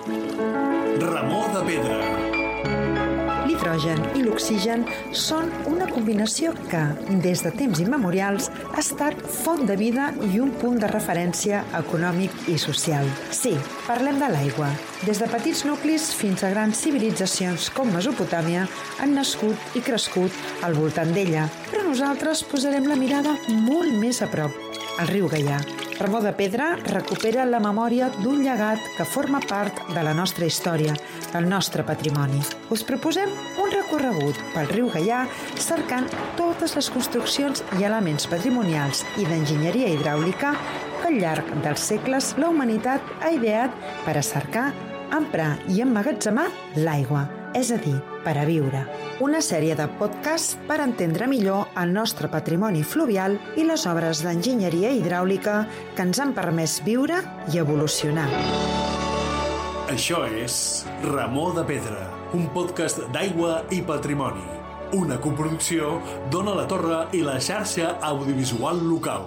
Remor de pedra. L'hidrogen i l'oxigen són una combinació que, des de temps immemorials, ha estat font de vida i un punt de referència econòmic i social. Sí, parlem de l'aigua. Des de petits nuclis fins a grans civilitzacions com Mesopotàmia han nascut i crescut al voltant d'ella, però nosaltres posarem la mirada molt més a prop, al riu Gaià. Remor de pedra recupera la memòria d'un llegat que forma part de la nostra història, del nostre patrimoni. Us proposem un recorregut pel riu Gaià cercant totes les construccions i elements patrimonials i d'enginyeria hidràulica que al llarg dels segles la humanitat ha ideat per a cercar, emprar i emmagatzemar l'aigua, és a dir, per a viure. Una sèrie de podcasts per entendre millor el nostre patrimoni fluvial i les obres d'enginyeria hidràulica que ens han permès viure i evolucionar. Això és Remor de pedra, un podcast d'aigua i patrimoni. Una coproducció d'Ona la Torre i la xarxa audiovisual local.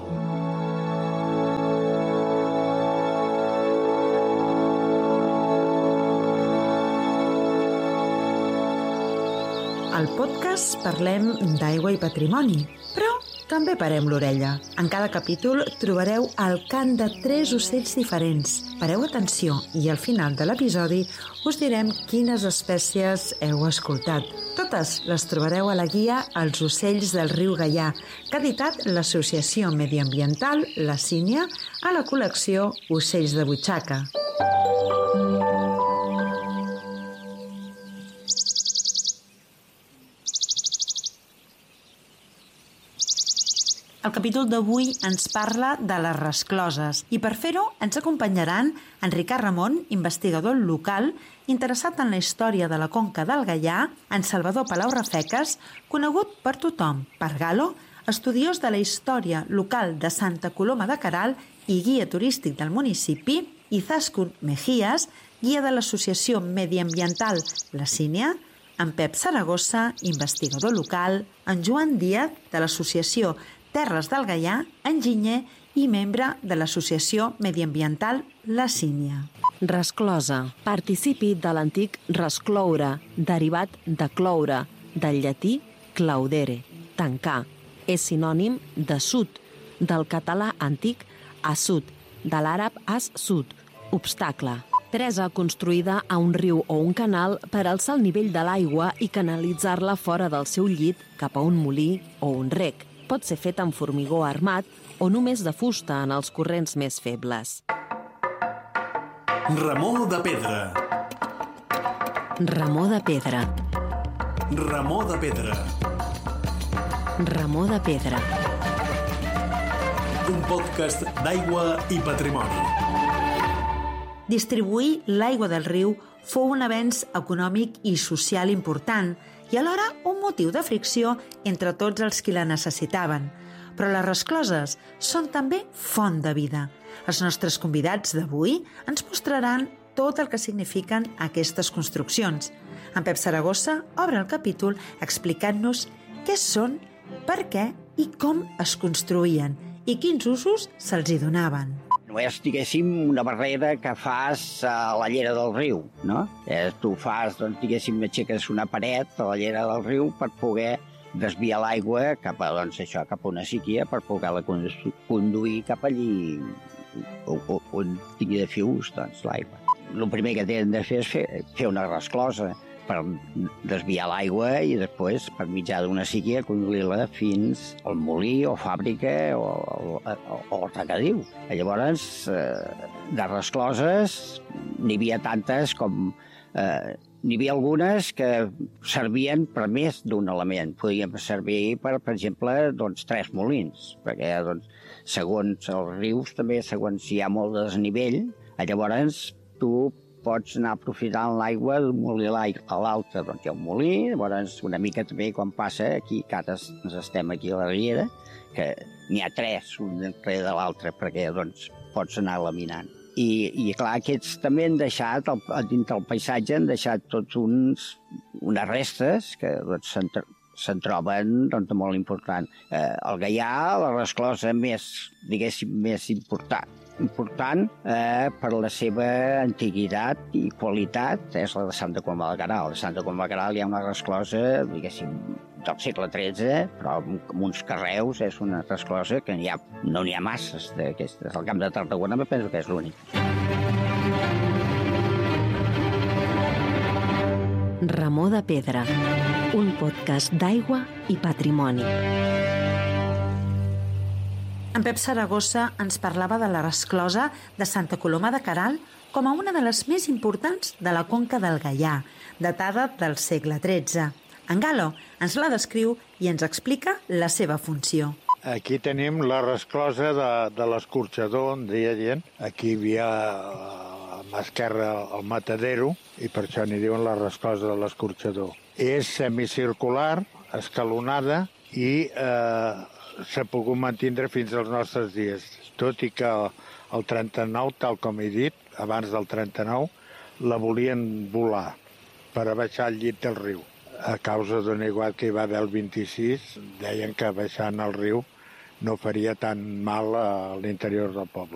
Al podcast parlem d'aigua i patrimoni, però també parem l'orella. En cada capítol trobareu el cant de 3 ocells diferents. Pareu atenció i al final de l'episodi us direm quines espècies heu escoltat. Totes les trobareu a la guia Els ocells del riu Gaià, que ha editat l'Associació Mediambiental La Sínia a la col·lecció Ocells de Butxaca. El capítol d'avui ens parla de les rescloses i per fer-ho ens acompanyaran en Ricard Ramon, investigador local interessat en la història de la conca del Gaià, en Salvador Palau Rafeques, conegut per tothom, per Galo, estudiós de la història local de Santa Coloma de Queralt i guia turístic del municipi, i Zaskun Mejías, guia de l'Associació Mediambiental La Sínia, en Pep Saragossa, investigador local, en Joan Díaz, de l'Associació Terres del Gaià, enginyer i membre de l'Associació Mediambiental La Sínia. Resclosa. Participi de l'antic rescloure, derivat de cloure, del llatí claudere, tancar. És sinònim de sud, del català antic assut, de l'àrab as-sud, obstacle. Presa construïda a un riu o un canal per alçar el nivell de l'aigua i canalitzar-la fora del seu llit cap a un molí o un rec. Pot ser fet amb formigó armat o només de fusta en els corrents més febles. Remor de pedra. Remor de pedra. Remor de pedra. Remor de pedra. Un podcast d'aigua i patrimoni. Distribuir l'aigua del riu fou un avenç econòmic i social important i alhora un motiu de fricció entre tots els qui la necessitaven. Però les rescloses són també font de vida. Els nostres convidats d'avui ens mostraran tot el que signifiquen aquestes construccions. En Pep Saragossa obre el capítol explicant-nos què són, per què i com es construïen i quins usos se'ls hi donaven. No és, diguéssim, una barrera que fas a la llera del riu, no? Tu fas, doncs, diguéssim, aixeques una paret a la llera del riu per poder desviar l'aigua cap a, doncs, això, cap a una síquia per poder-la conduir cap allí on tingui de fius, doncs, l'aigua. El primer que tenen de fer és fer una resclosa per desviar l'aigua i després, per mitjà d'una síquia, conduir-la fins al molí o fàbrica o al regadiu. Llavors, de rescloses n'hi havia tantes com... N'hi havia algunes que servien per més d'un element. Podien servir per exemple, doncs, 3 molins, perquè doncs, segons els rius, també segons si hi ha molt de desnivell, llavors tu pots anar aprofitant l'aigua d'un molí a l'altre. Doncs hi ha un molí, llavors una mica també quan passa aquí, que ara estem aquí a la riera, que n'hi ha 3, un darrere de l'altre, perquè doncs, pots anar laminant. I clar, aquests també han deixat, dintre del paisatge, han deixat tots unes restes que doncs, se'n troben doncs, molt important. El Gaià, la resclosa més, diguéssim, més important, important per la seva antiguitat i qualitat és la de Santa Coloma de Queralt. A Santa Coloma de Queralt hi ha una resclosa, diguéssim, del segle XIII, però amb uns carreus és una resclosa que no n'hi ha masses d'aquestes. Al Camp de Tarragona me penso que és l'únic. Ramó de Pedra, un podcast d'aigua i patrimoni. En Pep Saragossa ens parlava de la resclosa de Santa Coloma de Queralt com a una de les més importants de la conca del Gaià, datada del segle XIII. En Galo ens la descriu i ens explica la seva funció. Aquí tenim la resclosa de l'escorxador, on deia gent. Aquí hi havia a mà esquerra el matadero i per això n'hi diuen la resclosa de l'escorxador. És semicircular, escalonada i s'ha pogut mantindre fins als nostres dies. Tot i que el 39, tal com he dit, abans del 39, la volien volar per abaixar el llit del riu. A causa d'un aiguat que hi va haver el 26, deien que baixant el riu no faria tan mal a l'interior del poble.